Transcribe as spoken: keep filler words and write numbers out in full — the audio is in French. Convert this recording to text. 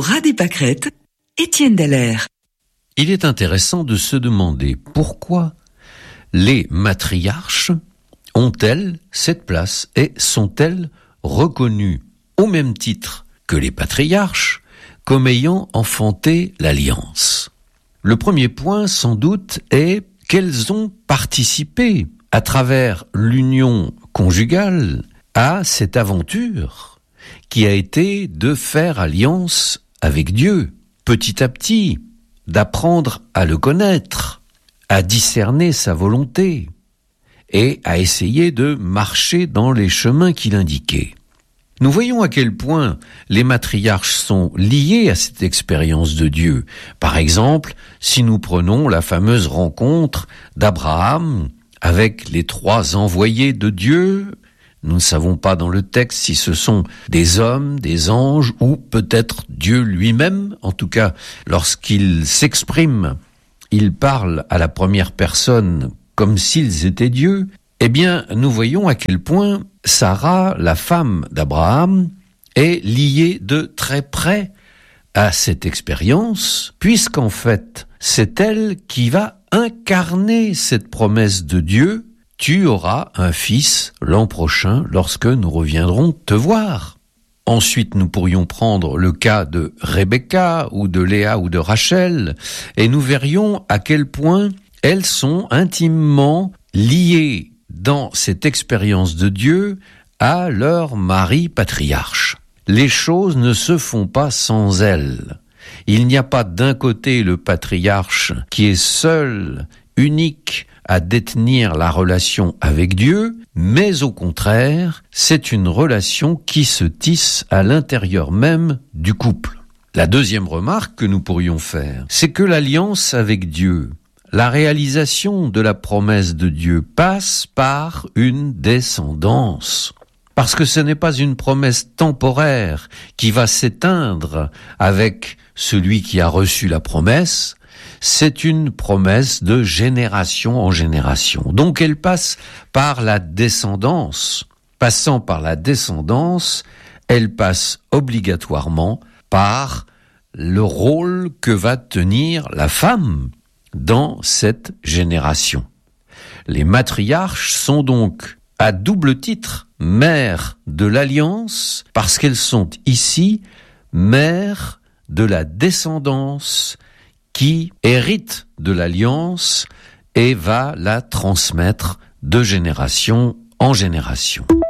Pour Radi Pâquerette, Étienne Dallaire. Il est intéressant de se demander pourquoi les matriarches ont-elles cette place et sont-elles reconnues au même titre que les patriarches comme ayant enfanté l'alliance. Le premier point, sans doute, est qu'elles ont participé à travers l'union conjugale à cette aventure qui a été de faire alliance avec Dieu, petit à petit, d'apprendre à le connaître, à discerner sa volonté et à essayer de marcher dans les chemins qu'il indiquait. Nous voyons à quel point les matriarches sont liés à cette expérience de Dieu. Par exemple, si nous prenons la fameuse rencontre d'Abraham avec les trois envoyés de Dieu, nous ne savons pas dans le texte si ce sont des hommes, des anges ou peut-être Dieu lui-même. En tout cas, lorsqu'il s'exprime, il parle à la première personne comme s'ils étaient Dieu. Eh bien, nous voyons à quel point Sarah, la femme d'Abraham, est liée de très près à cette expérience, puisqu'en fait, c'est elle qui va incarner cette promesse de Dieu. Tu auras un fils l'an prochain lorsque nous reviendrons te voir. Ensuite, nous pourrions prendre le cas de Rebecca ou de Léa ou de Rachel, et nous verrions à quel point elles sont intimement liées dans cette expérience de Dieu à leur mari patriarche. Les choses ne se font pas sans elles. Il n'y a pas d'un côté le patriarche qui est seul, unique, à détenir la relation avec Dieu, mais au contraire, c'est une relation qui se tisse à l'intérieur même du couple. La deuxième remarque que nous pourrions faire, c'est que l'alliance avec Dieu, la réalisation de la promesse de Dieu passe par une descendance. Parce que ce n'est pas une promesse temporaire qui va s'éteindre avec celui qui a reçu la promesse, c'est une promesse de génération en génération. Donc elle passe par la descendance. Passant par la descendance, elle passe obligatoirement par le rôle que va tenir la femme dans cette génération. Les matriarches sont donc à double titre mères de l'alliance parce qu'elles sont ici mères de la descendance qui hérite de l'alliance et va la transmettre de génération en génération.